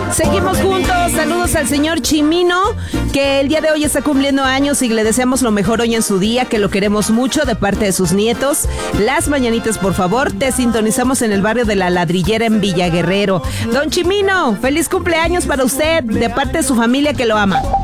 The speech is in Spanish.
Seguimos juntos, saludos al señor Chimino, que el día de hoy está cumpliendo años y le deseamos lo mejor hoy en su día, que lo queremos mucho de parte de sus nietos. Las mañanitas, por favor, te sintonizamos en el barrio de La Ladrillera en Villaguerrero. Don Chimino, feliz cumpleaños para usted, de parte de su familia que lo ama.